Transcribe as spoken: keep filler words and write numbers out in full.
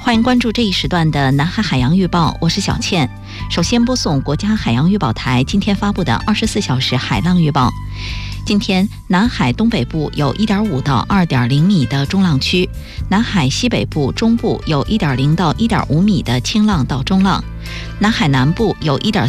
欢迎关注这一时段的南海海洋预报，我是小倩。首先播送国家海洋预报台今天发布的二十四小时海浪预报。今天南海东北部有 一点五到二点零米的中浪区，南海西北部、中部有 一点零到一点五米的轻浪到中浪，南海南部有 一点